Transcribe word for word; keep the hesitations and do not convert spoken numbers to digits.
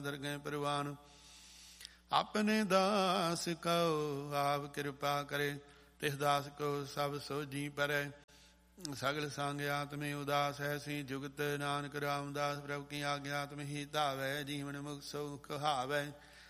ਦਰਗਹਿ ਪ੍ਰਵਾਨ। ਆਪਣੇ ਦਾਸ ਕਉ ਆਪ ਕਿਰਪਾ ਕਰੇ, ਤਿਸ ਦਾਸ ਕੋ ਸਭ ਸੋਝੀ ਪਰੈ। ਸਗਲ ਸੰਗ ਆਤਮੇ ਉਦਾਸ ਹੈ, ਸੀ ਜੁਗਤ ਨਾਨਕ ਰਾਮਦਾਸ। ਪ੍ਰਭੁ ਕੀ ਆਗਿਆ ਤੁਮ ਹੀ ਧਾਵੈ, ਜੀਵਨ ਮੁਖ ਸੁਖ ਹਾਵੈ।